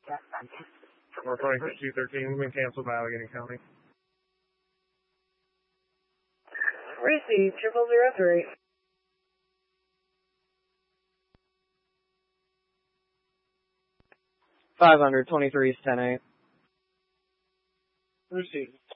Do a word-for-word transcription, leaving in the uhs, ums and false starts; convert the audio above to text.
Reporting for two thirteen has been canceled by Allegheny County. Receive triple zero three. five hundred twenty-three is ten eight. Received.